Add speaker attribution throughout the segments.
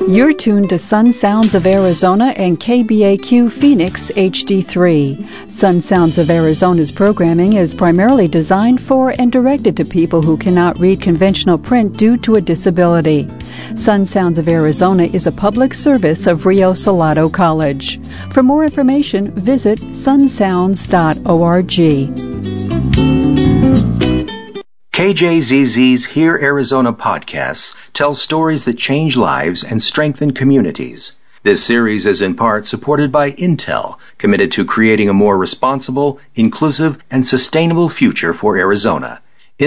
Speaker 1: You're tuned to Sun Sounds of Arizona and KBAQ Phoenix HD3. Sun Sounds of Arizona's programming is primarily designed for and directed to people who cannot read conventional print due to a disability. Sun Sounds of Arizona is a public service of Rio Salado College. For more information, visit sunsounds.org.
Speaker 2: KJZZ's Hear Arizona podcasts tell stories that change lives and strengthen communities. This series is in part supported by Intel, committed to creating a more responsible, inclusive, and sustainable future for Arizona.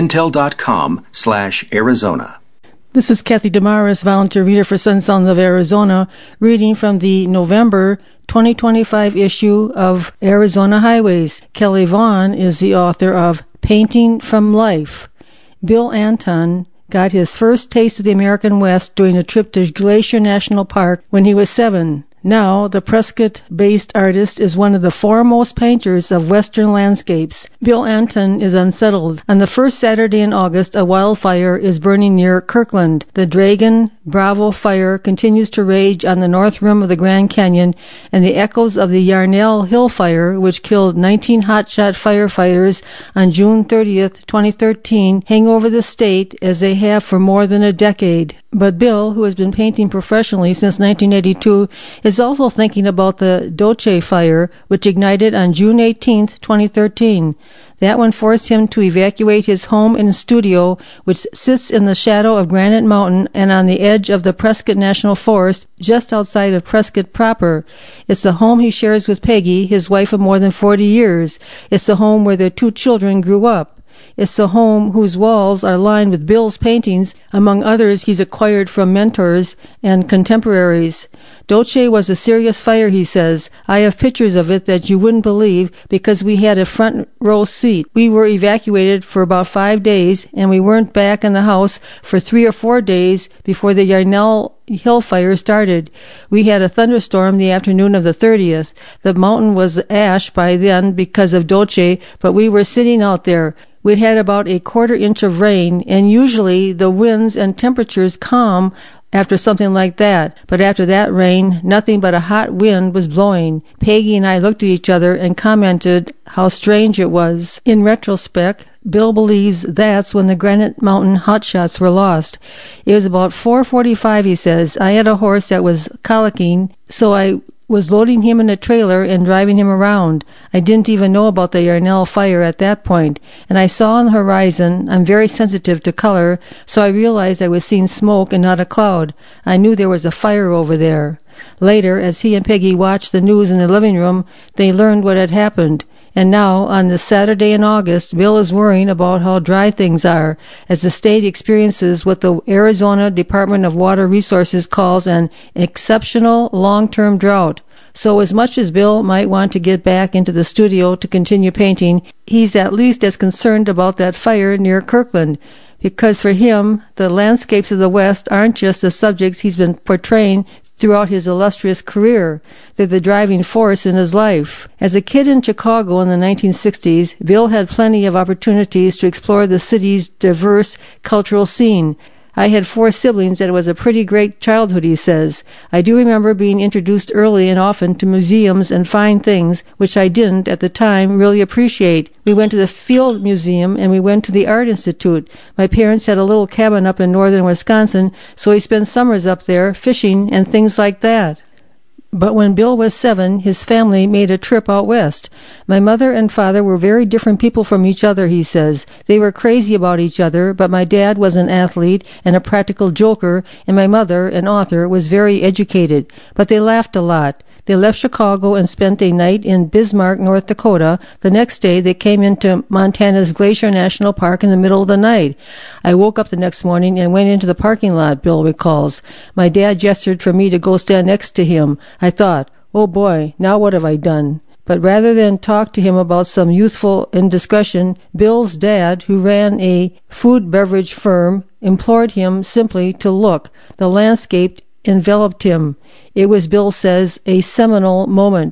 Speaker 2: Intel.com/Arizona.
Speaker 3: This is Kathy Damaris, volunteer reader for Sun Sounds of Arizona, reading from the November 2025 issue of Arizona Highways. Kelly Vaughn is the author of Painting from Life. Bill Anton got his first taste of the American West during a trip to Glacier National Park when he was 7. Now, the Prescott-based artist is one of the foremost painters of Western landscapes. Bill Anton is unsettled. On the first Saturday in August, a wildfire is burning near Kirkland. The Dragon Bravo fire continues to rage on the north rim of the Grand Canyon, and the echoes of the Yarnell Hill fire, which killed 19 hotshot firefighters on June 30th, 2013, hang over the state as they have for more than a decade. But Bill, who has been painting professionally since 1982, is also thinking about the Doce fire, which ignited on June 18, 2013. That one forced him to evacuate his home and studio, which sits in the shadow of Granite Mountain and on the edge of the Prescott National Forest, just outside of Prescott proper. It's the home he shares with Peggy, his wife of more than 40 years. It's the home where their 2 children grew up. It's a home whose walls are lined with Bill's paintings, among others he's acquired from mentors and contemporaries. Doce was a serious fire, he says. I have pictures of it that you wouldn't believe because we had a front row seat. We were evacuated for about 5 days, and we weren't back in the house for 3 or 4 days before the Yarnell Hill fire started. We had a thunderstorm the afternoon of the 30th. The mountain was ash by then because of Doce, but we were sitting out there. We'd had about a quarter inch of rain, and usually the winds and temperatures calm after something like that. But after that rain, nothing but a hot wind was blowing. Peggy and I looked at each other and commented how strange it was. In retrospect, Bill believes that's when the Granite Mountain hotshots were lost. It was about 4:45, he says. I had a horse that was colicking, so I was loading him in a trailer and driving him around. I didn't even know about the Yarnell fire at that point, and I saw on the horizon. I'm very sensitive to color, so I realized I was seeing smoke and not a cloud. I knew there was a fire over there. Later, as he and Peggy watched the news in the living room, they learned what had happened. And now, on this Saturday in August, Bill is worrying about how dry things are, as the state experiences what the Arizona Department of Water Resources calls an exceptional long-term drought. So as much as Bill might want to get back into the studio to continue painting, he's at least as concerned about that fire near Kirkland, because for him, the landscapes of the West aren't just the subjects he's been portraying throughout his illustrious career. They're the driving force in his life. As a kid in Chicago in the 1960s, Bill had plenty of opportunities to explore the city's diverse cultural scene. I had 4 siblings, and it was a pretty great childhood, he says. I do remember being introduced early and often to museums and fine things, which I didn't, at the time, really appreciate. We went to the Field Museum, and we went to the Art Institute. My parents had a little cabin up in northern Wisconsin, so we spent summers up there, fishing and things like that. But when Bill was 7, his family made a trip out west. My mother and father were very different people from each other, he says. They were crazy about each other, but my dad was an athlete and a practical joker, and my mother, an author, was very educated. But they laughed a lot. They left Chicago and spent a night in Bismarck, North Dakota. The next day, they came into Montana's Glacier National Park in the middle of the night. I woke up the next morning and went into the parking lot, Bill recalls. My dad gestured for me to go stand next to him. I thought, oh boy, now what have I done? But rather than talk to him about some youthful indiscretion, Bill's dad, who ran a food beverage firm, implored him simply to look. The landscape enveloped him. It was, Bill says, a seminal moment.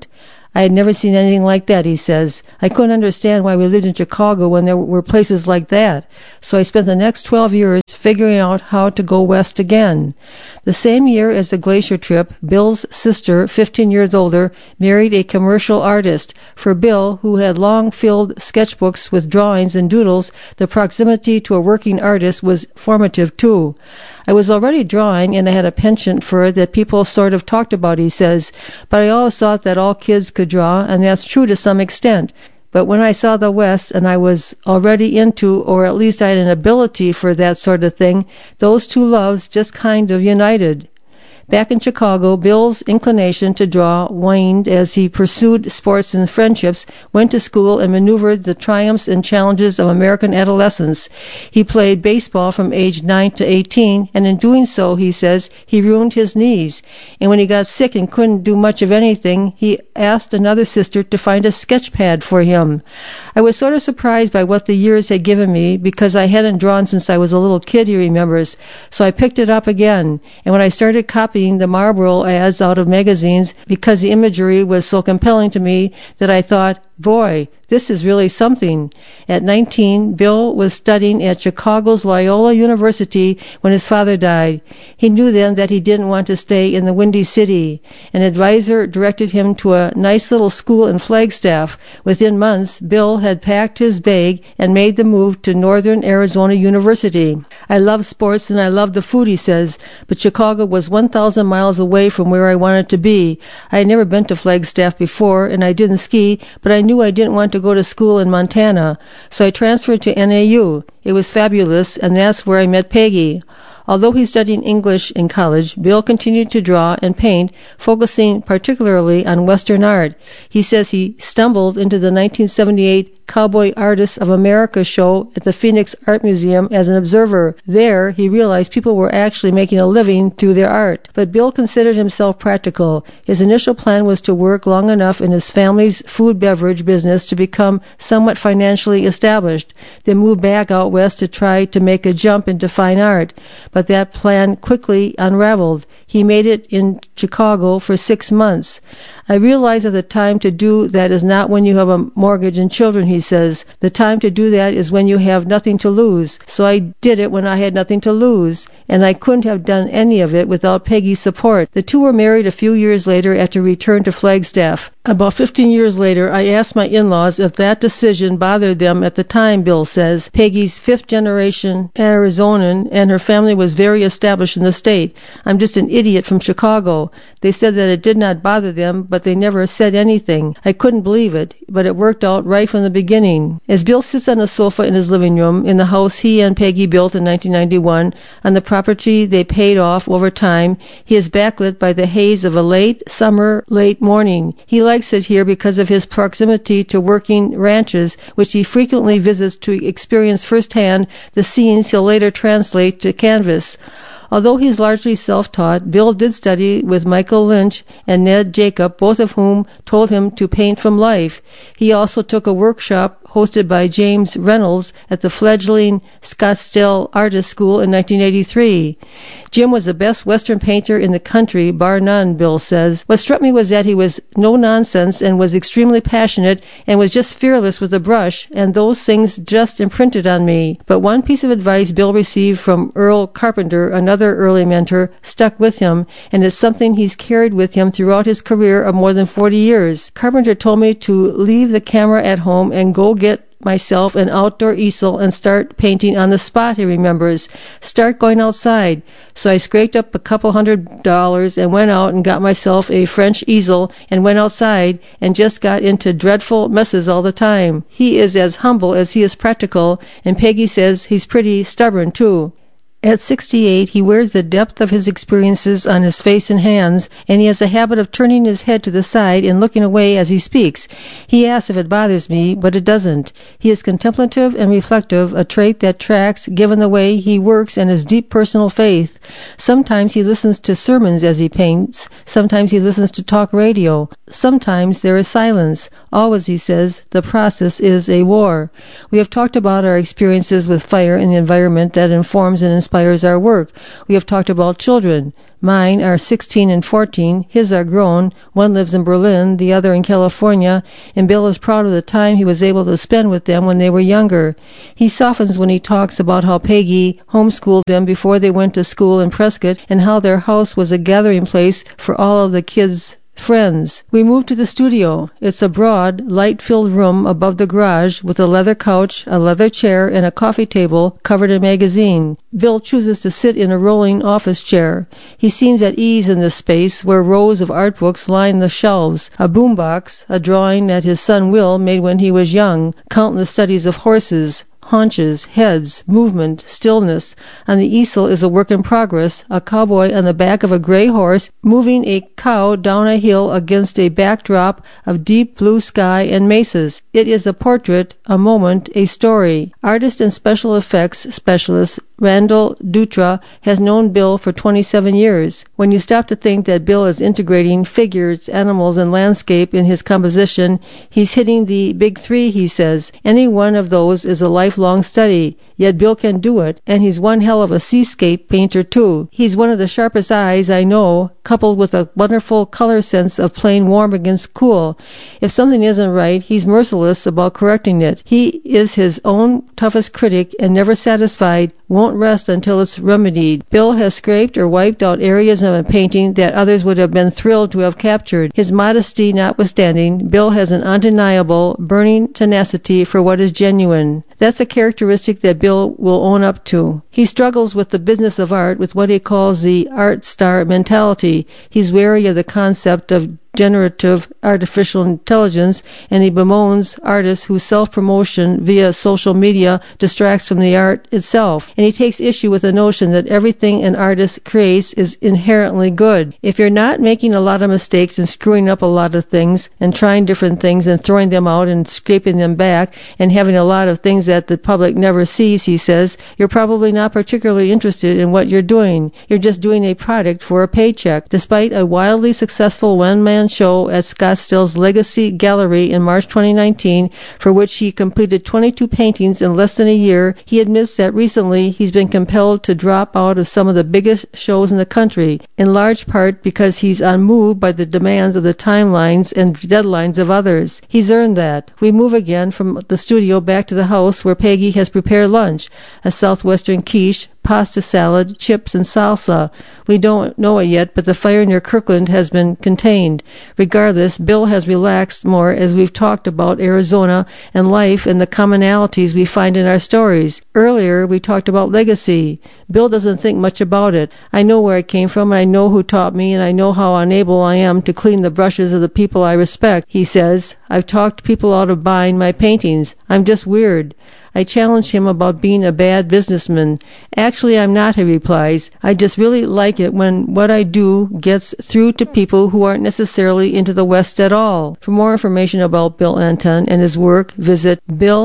Speaker 3: I had never seen anything like that, he says. I couldn't understand why we lived in Chicago when there were places like that. So I spent the next 12 years figuring out how to go west again. The same year as the glacier trip, Bill's sister, 15 years older, married a commercial artist. For Bill, who had long filled sketchbooks with drawings and doodles, the proximity to a working artist was formative too. I was already drawing, and I had a penchant for it that people sort of talked about, he says, but I always thought that all kids could draw, and that's true to some extent. But when I saw the West, and I was already into, or at least I had an ability for that sort of thing, those two loves just kind of united. Back in Chicago, Bill's inclination to draw waned as he pursued sports and friendships, went to school, and maneuvered the triumphs and challenges of American adolescence. He played baseball from age 9 to 18, and in doing so, he says, he ruined his knees. And when he got sick and couldn't do much of anything, he asked another sister to find a sketch pad for him. I was sort of surprised by what the years had given me, because I hadn't drawn since I was a little kid, he remembers. So I picked it up again, and when I started copying the Marlboro ads out of magazines, because the imagery was so compelling to me that I thought, boy, this is really something. At 19, Bill was studying at Chicago's Loyola University when his father died. He knew then that he didn't want to stay in the Windy City. An advisor directed him to a nice little school in Flagstaff. Within months, Bill had packed his bag and made the move to Northern Arizona University. I love sports and I love the food, he says, but Chicago was 1,000 miles away from where I wanted to be. I had never been to Flagstaff before, and I didn't ski, but I knew I didn't want to go to school in Montana, so I transferred to NAU. It was fabulous, and that's where I met Peggy. Although he studied English in college, Bill continued to draw and paint, focusing particularly on Western art. He says he stumbled into the 1978 Cowboy Artists of America show at the Phoenix Art Museum as an observer. There, he realized people were actually making a living through their art. But Bill considered himself practical. His initial plan was to work long enough in his family's food beverage business to become somewhat financially established, then move back out west to try to make a jump into fine art. But that plan quickly unraveled. He made it in Chicago for 6 months. I realized at the time to do that is not when you have a mortgage and children, he says. The time to do that is when you have nothing to lose. So I did it when I had nothing to lose, and I couldn't have done any of it without Peggy's support. The two were married a few years later after return to Flagstaff. About 15 years later, I asked my in-laws if that decision bothered them at the time, Bill says. Peggy's fifth-generation Arizonan, and her family was very established in the state. I'm just an idiot from Chicago. They said that it did not bother them, but they never said anything. I couldn't believe it, but it worked out right from the beginning. As Bill sits on a sofa in his living room in the house he and Peggy built in 1991, on the property they paid off over time, he is backlit by the haze of a late summer, late morning. He likes it here because of his proximity to working ranches, which he frequently visits to experience firsthand the scenes he'll later translate to canvas. Although he's largely self-taught, Bill did study with Michael Lynch and Ned Jacob, both of whom told him to paint from life. He also took a workshop hosted by James Reynolds at the fledgling Scottsdale Artist School in 1983. Jim was the best Western painter in the country, bar none, Bill says. What struck me was that he was no nonsense and was extremely passionate and was just fearless with a brush, and those things just imprinted on me. But one piece of advice Bill received from Earl Carpenter, another early mentor, stuck with him, and it's something he's carried with him throughout his career of more than 40 years. Carpenter told me to leave the camera at home and go get myself an outdoor easel and start painting on the spot, he remembers. Start going outside. So I scraped up a couple $100 and went out and got myself a French easel and went outside and just got into dreadful messes all the time. He is as humble as he is practical, and Peggy says he's pretty stubborn too. At 68, he wears the depth of his experiences on his face and hands, and he has a habit of turning his head to the side and looking away as he speaks. He asks if it bothers me, but it doesn't. He is contemplative and reflective, a trait that tracks given the way he works and his deep personal faith. Sometimes he listens to sermons as he paints. Sometimes he listens to talk radio. sometimes there is silence. Always, he says, the process is a war. We have talked about our experiences with fire in the environment that informs and inspires our work. We have talked about children. Mine are 16 and 14. His are grown. One lives in Berlin, the other in California, and Bill is proud of the time he was able to spend with them when they were younger. He softens when he talks about how Peggy homeschooled them before they went to school in Prescott and how their house was a gathering place for all of the kids' friends. We move to the studio. It's a broad, light-filled room above the garage with a leather couch, a leather chair, and a coffee table covered in magazine. Bill chooses to sit in a rolling office chair. He seems at ease in this space where rows of art books line the shelves, a boombox, a drawing that his son Will made when he was young, countless studies of horses, haunches, heads, movement, stillness. On the easel is a work in progress, a cowboy on the back of a gray horse moving a cow down a hill against a backdrop of deep blue sky and mesas. It is a portrait, a moment, a story. Artist and special effects specialist Randall Dutra has known Bill for 27 years. When you stop to think that Bill is integrating figures, animals, and landscape in his composition, he's hitting the big three, he says. Any one of those is a lifelong study. Yet Bill can do it, and he's one hell of a seascape painter, too. He's one of the sharpest eyes I know, coupled with a wonderful color sense of playing warm against cool. If something isn't right, he's merciless about correcting it. He is his own toughest critic and never satisfied, won't rest until it's remedied. Bill has scraped or wiped out areas of a painting that others would have been thrilled to have captured. His modesty notwithstanding, Bill has an undeniable, burning tenacity for what is genuine. That's a characteristic that Bill will own up to. He struggles with the business of art with what he calls the art star mentality. He's wary of the concept of generative artificial intelligence, and he bemoans artists whose self-promotion via social media distracts from the art itself. And he takes issue with the notion that everything an artist creates is inherently good. If you're not making a lot of mistakes and screwing up a lot of things and trying different things and throwing them out and scraping them back and having a lot of things that the public never sees, he says, you're probably not particularly interested in what you're doing. You're just doing a product for a paycheck. Despite a wildly successful one-man show at Scottsdale's Legacy Gallery in March 2019, for which he completed 22 paintings in less than a year, he admits that recently he's been compelled to drop out of some of the biggest shows in the country, in large part because he's unmoved by the demands of the timelines and deadlines of others. He's earned that. We move again from the studio back to the house where Peggy has prepared lunch, a southwestern quiche, pasta salad, chips, and salsa. We don't know it yet, but the fire near Kirkland has been contained. Regardless, Bill has relaxed more as we've talked about Arizona and life and the commonalities we find in our stories. Earlier, we talked about legacy. Bill doesn't think much about it. I know where I came from, and I know who taught me, and I know how unable I am to clean the brushes of the people I respect. He says, I've talked people out of buying my paintings. I'm just weird. I challenge him about being a bad businessman. Actually, I'm not, he replies. I just really like it when what I do gets through to people who aren't necessarily into the West at all. For more information about Bill Anton and his work, visit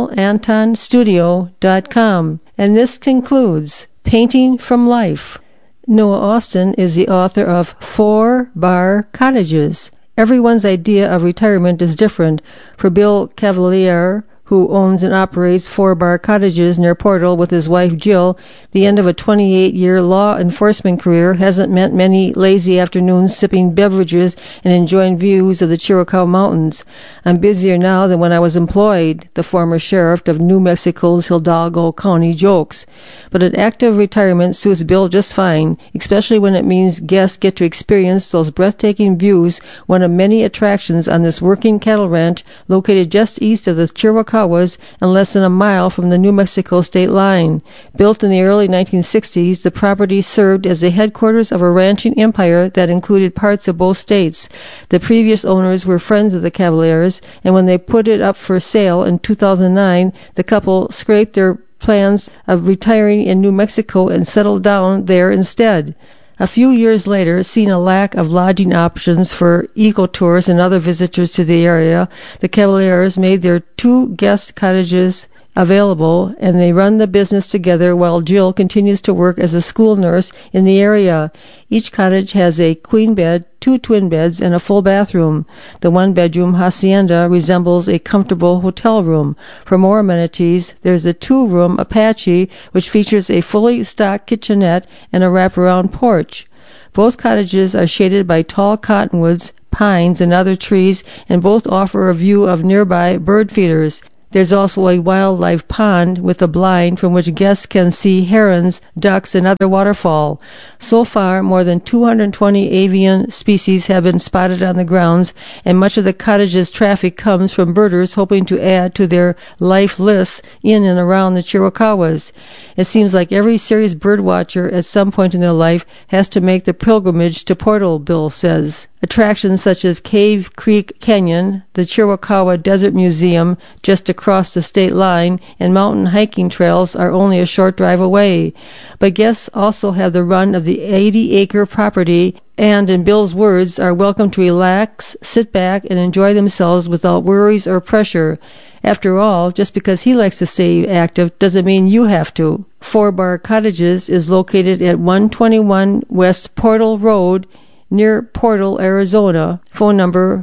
Speaker 3: BillAntonStudio.com. And this concludes Painting from Life. Noah Austin is the author of 4 Bar Cottages. Everyone's idea of retirement is different. For Bill Cavaliere, who owns and operates 4 Bar Cottages near Portal with his wife Jill, the end of a 28-year law enforcement career hasn't meant many lazy afternoons sipping beverages and enjoying views of the Chiricahua Mountains. I'm busier now than when I was employed, the former sheriff of New Mexico's Hidalgo County jokes. But an active retirement suits Bill just fine, especially when it means guests get to experience those breathtaking views, one of many attractions on this working cattle ranch located just east of the Chiricahuas and less than a mile from the New Mexico state line. Built in the early 1960s, the property served as the headquarters of a ranching empire that included parts of both states. The previous owners were friends of the Cavalieres, and when they put it up for sale in 2009, the couple scrapped their plans of retiring in New Mexico and settled down there instead. A few years later, seeing a lack of lodging options for eco-tourists and other visitors to the area, the Cavalieres made their 2 guest cottages available, and they run the business together while Jill continues to work as a school nurse in the area. Each cottage has a queen bed, 2 twin beds, and a full bathroom. The one-bedroom hacienda resembles a comfortable hotel room. For more amenities, there's a 2-room Apache, which features a fully stocked kitchenette and a wraparound porch. Both cottages are shaded by tall cottonwoods, pines, and other trees, and both offer a view of nearby bird feeders. There's also a wildlife pond with a blind from which guests can see herons, ducks, and other waterfowl. So far, more than 220 avian species have been spotted on the grounds, and much of the cottage's traffic comes from birders hoping to add to their life lists in and around the Chiricahuas. It seems like every serious bird watcher at some point in their life has to make the pilgrimage to Portal, Bill says. Attractions such as Cave Creek Canyon, the Chiricahua Desert Museum just across the state line, and mountain hiking trails are only a short drive away. But guests also have the run of the 80-acre property and, in Bill's words, are welcome to relax, sit back, and enjoy themselves without worries or pressure. After all, just because he likes to stay active doesn't mean you have to. 4 Bar Cottages is located at 121 West Portal Road, near Portal, Arizona. Phone number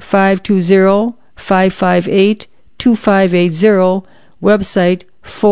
Speaker 3: 520-558-2580. Website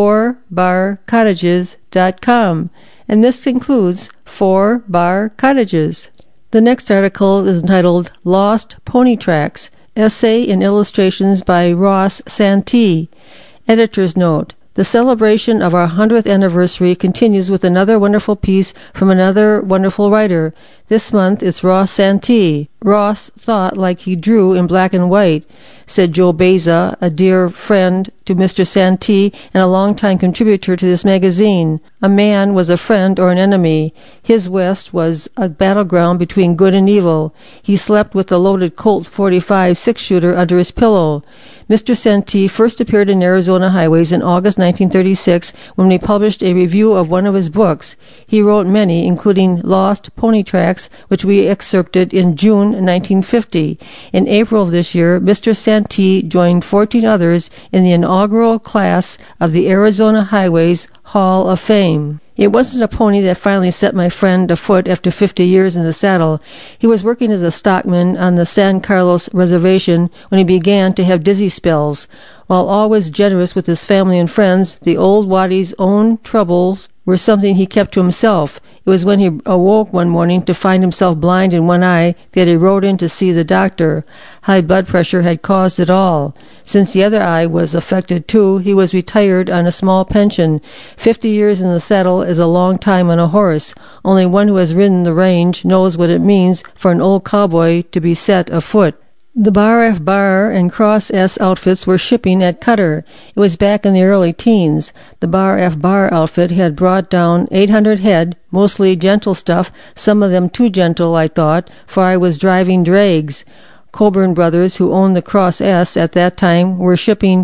Speaker 3: 4barcottages.com. And this concludes 4 Bar Cottages. The next article is entitled Lost Pony Tracks, Essay and Illustrations by Ross Santee. Editor's note. The celebration of our 100th anniversary continues with another wonderful piece from another wonderful writer. This month it's Ross Santee. Ross thought like he drew in black and white, said Joe Beza, a dear friend to Mr. Santee and a longtime contributor to this magazine. A man was a friend or an enemy. His West was a battleground between good and evil. He slept with the loaded Colt 45 6-shooter under his pillow. Mr. Santee first appeared in Arizona Highways in August 1936 when we published a review of one of his books. He wrote many, including Lost Pony Tracks, which we excerpted in June 1950. In April of this year, Mr. Santee joined 14 others in the inaugural class of the Arizona Highways Hall of Fame. It wasn't a pony that finally set my friend afoot after 50 years in the saddle. He was working as a stockman on the San Carlos Reservation when he began to have dizzy spells. While always generous with his family and friends, the old Wadi's own troubles were something he kept to himself. It was when he awoke one morning to find himself blind in one eye that he rode in to see the doctor. High blood pressure had caused it all. Since the other eye was affected too, he was retired on a small pension. 50 years in the saddle is a long time on a horse. Only one who has ridden the range knows what it means for an old cowboy to be set afoot. The Bar F Bar and Cross S outfits were shipping at Cutter. It was back in the early teens. The Bar F Bar outfit had brought down 800 head, mostly gentle stuff, some of them too gentle, I thought, for I was driving drags. Coburn Brothers, who owned the Cross S at that time, were shipping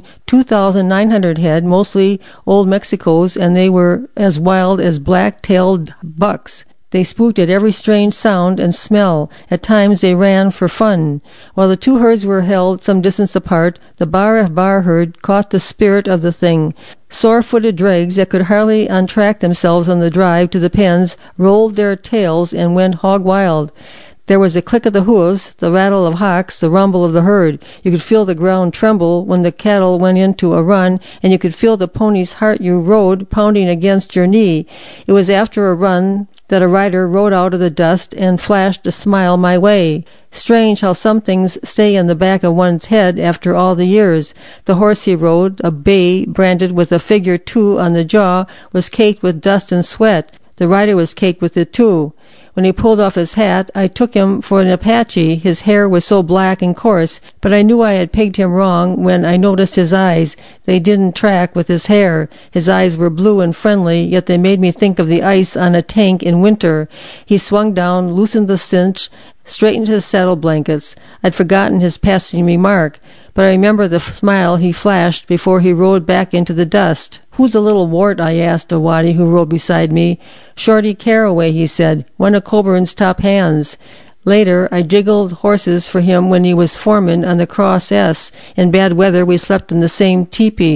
Speaker 3: 2,900 head, mostly Old Mexicos, and they were as wild as black-tailed bucks. They spooked at every strange sound and smell. At times they ran for fun. While the two herds were held some distance apart, the Bar F Bar herd caught the spirit of the thing. Sore-footed drags that could hardly untrack themselves on the drive to the pens rolled their tails and went hog-wild. There was a click of the hooves, the rattle of hocks, the rumble of the herd. You could feel the ground tremble when the cattle went into a run, and you could feel the pony's heart you rode pounding against your knee. It was after a run that a rider rode out of the dust and flashed a smile my way. Strange how some things stay in the back of one's head after all the years. The horse he rode, a bay branded with a figure 2 on the jaw, was caked with dust and sweat. The rider was caked with it too. When he pulled off his hat, I took him for an Apache. His hair was so black and coarse, but I knew I had pegged him wrong when I noticed his eyes. They didn't track with his hair. His eyes were blue and friendly, yet they made me think of the ice on a tank in winter. He swung down, loosened the cinch, straightened his saddle blankets. I'd forgotten his passing remark, but I remember the smile he flashed before he rode back into the dust. "Who's the little wart?" I asked a Wadi who rode beside me. "Shorty Carraway," he said, "one of Coburn's top hands." Later, I jiggled horses for him when he was foreman on the Cross S. In bad weather, we slept in the same teepee.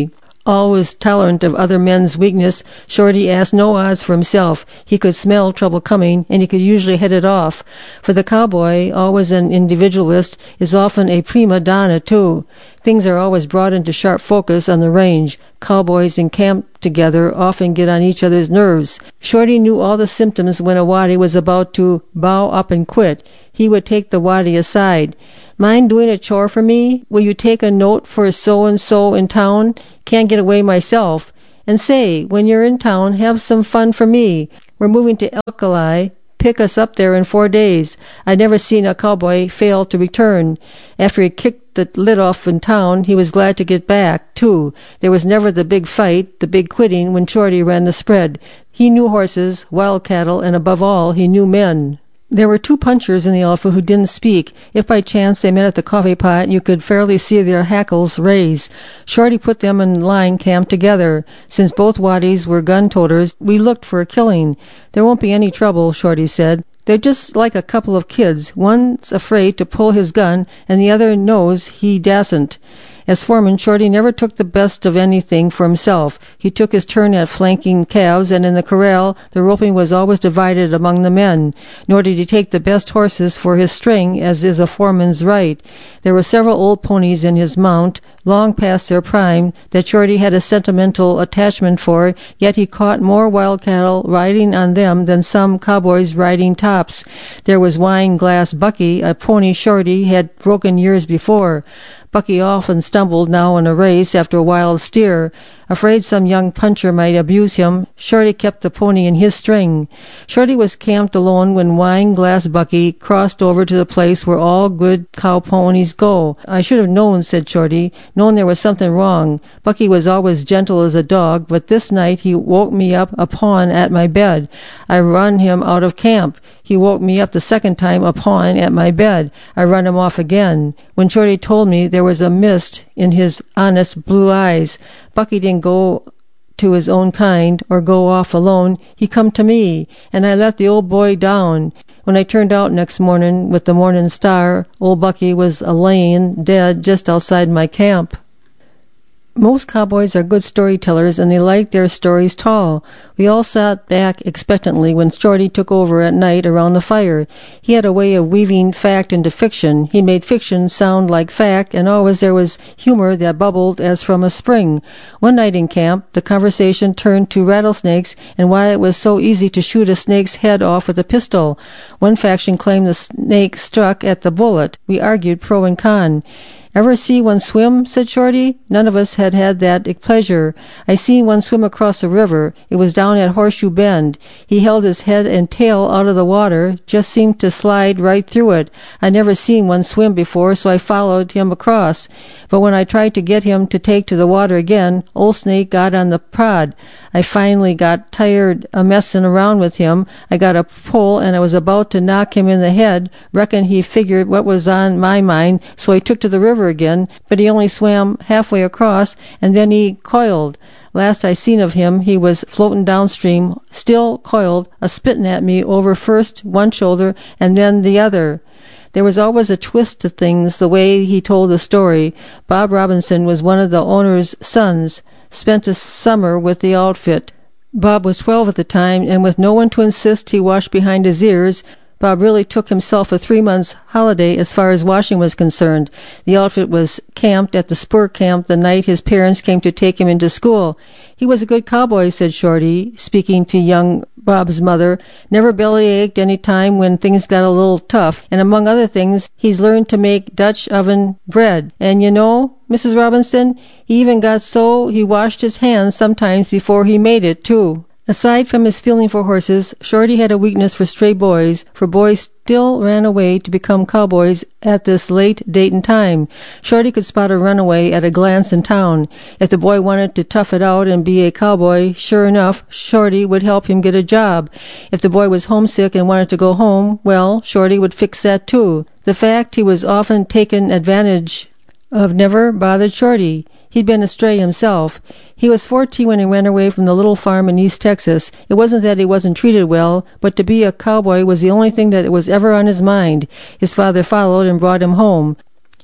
Speaker 3: Always tolerant of other men's weakness, Shorty asked no odds for himself. He could smell trouble coming, and he could usually head it off. For the cowboy, always an individualist, is often a prima donna, too. Things are always brought into sharp focus on the range. Cowboys in camp together often get on each other's nerves. Shorty knew all the symptoms when a waddy was about to bow up and quit. He would take the waddy aside. Mind doing a chore for me? Will you take a note for so-and-so in town? Can't get away myself. And say, when you're in town, have some fun for me. We're moving to Alkali. Pick us up there in 4 days. I'd never seen a cowboy fail to return. After he kicked the lid off in town, he was glad to get back, too. There was never the big fight, the big quitting when Shorty ran the spread. He knew horses, wild cattle, and above all, he knew men. There were 2 punchers in the outfit who didn't speak. If by chance they met at the coffee pot, you could fairly see their hackles raise. Shorty put them in line camped together. Since both waddies were gun-toters, we looked for a killing. There won't be any trouble, Shorty said. They're just like a couple of kids. One's afraid to pull his gun, and the other knows he dasn't. As foreman, Shorty never took the best of anything for himself. He took his turn at flanking calves, and in the corral the roping was always divided among the men. Nor did he take the best horses for his string, as is a foreman's right. There were several old ponies in his mount, long past their prime, that Shorty had a sentimental attachment for, yet he caught more wild cattle riding on them than some cowboys riding tops. There was Wine Glass Bucky, a pony Shorty had broken years before. Bucky often stumbled now in a race after a wild steer. Afraid some young puncher might abuse him, Shorty kept the pony in his string. Shorty was camped alone when Wine Glass Bucky crossed over to the place where all good cow ponies go. I should have known, said Shorty, known there was something wrong. Bucky was always gentle as a dog, but this night he woke me up upon at my bed. I run him out of camp. He woke me up the second time upon at my bed. I run him off again. When Shorty told me, there was a mist in his honest blue eyes. Bucky didn't go to his own kind or go off alone. He come to me, and I let the old boy down. When I turned out next morning with the morning star, old Bucky was a-layin' dead just outside my camp. Most cowboys are good storytellers, and they like their stories tall. We all sat back expectantly when Shorty took over at night around the fire. He had a way of weaving fact into fiction. He made fiction sound like fact, and always there was humor that bubbled as from a spring. One night in camp, the conversation turned to rattlesnakes and why it was so easy to shoot a snake's head off with a pistol. One faction claimed the snake struck at the bullet. We argued pro and con. Ever see one swim? Said Shorty. None of us had that pleasure. I seen one swim across a river. It was down at Horseshoe Bend. He held his head and tail out of the water, just seemed to slide right through it. I never seen one swim before, so I followed him across. But when I tried to get him to take to the water again, old Snake got on the prod. I finally got tired of messing around with him. I got a pole, and I was about to knock him in the head. Reckon he figured what was on my mind, so he took to the river again, but he only swam halfway across, and then he coiled. Last I seen of him, he was floating downstream, still coiled, a-spittin' at me over first one shoulder and then the other. There was always a twist to things the way he told the story. Bob Robinson was one of the owner's sons, spent a summer with the outfit. Bob was 12 at the time, and with no one to insist he washed behind his ears, Bob really took himself a 3 months holiday as far as washing was concerned. The outfit was camped at the spur camp the night his parents came to take him into school. He was a good cowboy, said Shorty, speaking to young Bob's mother. Never belly-ached any time when things got a little tough. And among other things, he's learned to make Dutch oven bread. And you know, Mrs. Robinson, he even got so he washed his hands sometimes before he made it, too. Aside from his feeling for horses, Shorty had a weakness for stray boys, for boys still ran away to become cowboys at this late date and time. Shorty could spot a runaway at a glance in town. If the boy wanted to tough it out and be a cowboy, sure enough, Shorty would help him get a job. If the boy was homesick and wanted to go home, well, Shorty would fix that too. The fact he was often taken advantage of never bothered Shorty. He'd been astray himself. He was 14 when he ran away from the little farm in East Texas. It wasn't that he wasn't treated well, but to be a cowboy was the only thing that was ever on his mind. His father followed and brought him home.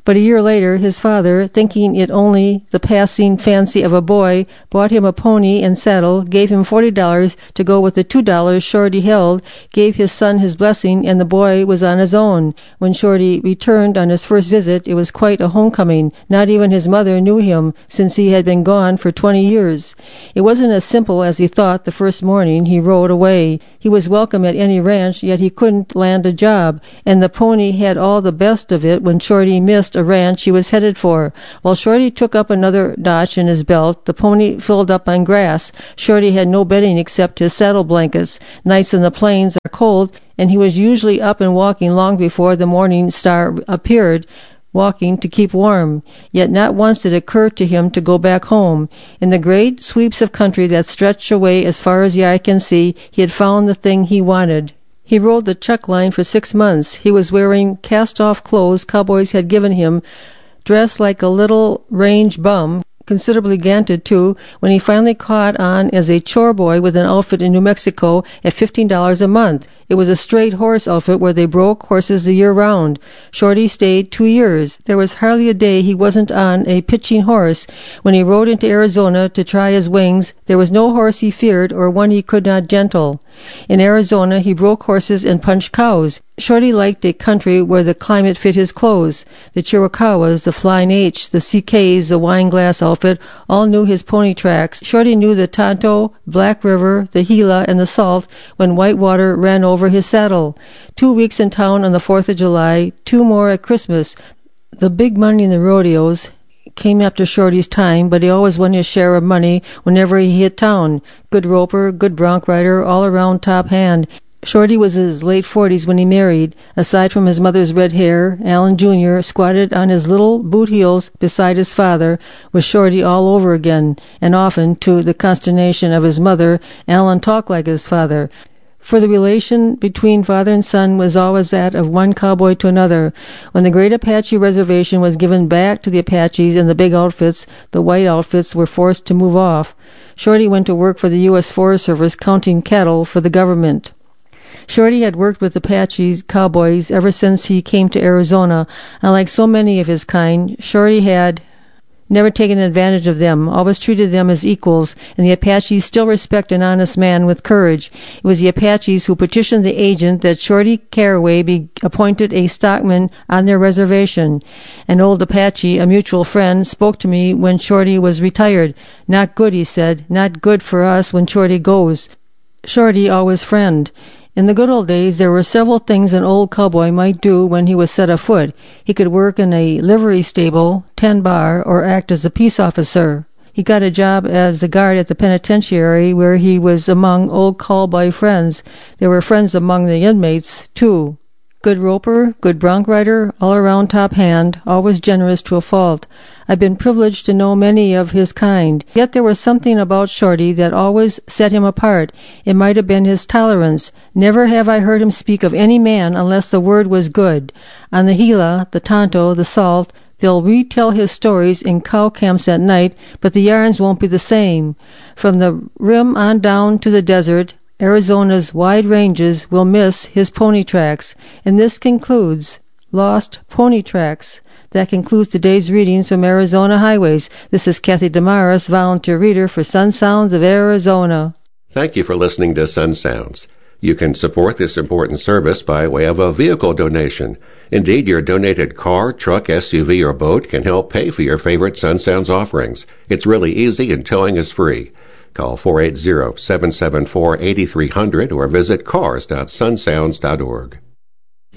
Speaker 3: But a year later, his father, thinking it only the passing fancy of a boy, bought him a pony and saddle, gave him $40 to go with the $2 Shorty held, gave his son his blessing, and the boy was on his own. When Shorty returned on his first visit, it was quite a homecoming. Not even his mother knew him, since he had been gone for 20 years. It wasn't as simple as he thought the first morning he rode away. He was welcome at any ranch, yet he couldn't land a job, and the pony had all the best of it when Shorty missed a ranch he was headed for. While Shorty took up another notch in his belt, the pony filled up on grass. Shorty had no bedding except his saddle blankets. Nights in the plains are cold, and he was usually up and walking long before the morning star appeared, walking to keep warm. Yet not once did it occur to him to go back home. In the great sweeps of country that stretched away as far as the eye can see, he had found the thing he wanted. He rode the chuck line for 6 months. He was wearing cast-off clothes cowboys had given him, dressed like a little range bum, considerably ganted too, when he finally caught on as a chore boy with an outfit in New Mexico at $15 a month. It was a straight horse outfit where they broke horses the year round. Shorty stayed 2 years. There was hardly a day he wasn't on a pitching horse. When he rode into Arizona to try his wings, there was no horse he feared or one he could not gentle. In Arizona, he broke horses and punched cows. Shorty liked a country where the climate fit his clothes. The Chiricahuas, the Flying H, the CKs, the Wine Glass outfit, all knew his pony tracks. Shorty knew the Tonto, Black River, the Gila, and the Salt when white water ran over his saddle. 2 weeks in town on the 4th of July, 2 more at Christmas. The big money in the rodeos came after Shorty's time, but he always won his share of money whenever he hit town. Good roper, good bronc rider, all around top hand. Shorty was in his late 40s when he married. Aside from his mother's red hair, Alan Jr. squatted on his little boot heels beside his father, with Shorty all over again, and often, to the consternation of his mother, Alan talked like his father. For the relation between father and son was always that of one cowboy to another. When the great Apache reservation was given back to the Apaches and the big outfits, the white outfits were forced to move off. Shorty went to work for the U.S. Forest Service counting cattle for the government. Shorty had worked with Apache cowboys ever since he came to Arizona, and like so many of his kind, Shorty had never taken advantage of them, always treated them as equals, and the Apaches still respect an honest man with courage. It was the Apaches who petitioned the agent that Shorty Carraway be appointed a stockman on their reservation. An old Apache, a mutual friend, spoke to me when Shorty was retired. "Not good," he said, "not good for us when Shorty goes." Shorty always friend. In the good old days, there were several things an old cowboy might do when he was set afoot. He could work in a livery stable, tend bar, or act as a peace officer. He got a job as a guard at the penitentiary, where he was among old cowboy friends. There were friends among the inmates, too. Good roper, good bronc rider, all-around top hand, always generous to a fault. I've been privileged to know many of his kind. Yet there was something about Shorty that always set him apart. It might have been his tolerance. Never have I heard him speak of any man unless the word was good. On the Gila, the Tonto, the Salt, they'll retell his stories in cow camps at night, but the yarns won't be the same. From the rim on down to the desert, Arizona's wide ranges will miss his pony tracks. And this concludes Lost Pony Tracks. That concludes today's readings from Arizona Highways. This is Kathy Damaris, volunteer reader for Sun Sounds of Arizona.
Speaker 4: Thank you for listening to Sun Sounds. You can support this important service by way of a vehicle donation. Indeed, your donated car, truck, SUV, or boat can help pay for your favorite Sun Sounds offerings. It's really easy and towing is free. Call 480-774-8300 or visit cars.sunsounds.org.